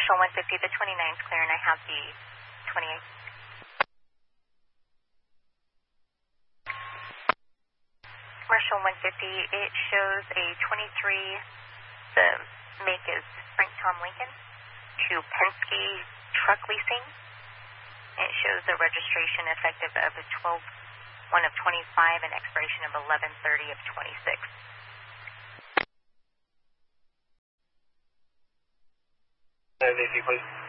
Marshall 150, the 29's clear, and I have the 28. Marshall 150, it shows a 23, the make is Frank Tom Lincoln, to Penske Truck Leasing. It shows the registration effective of 12/1 of 25 and expiration of 11/30 of 26. Please.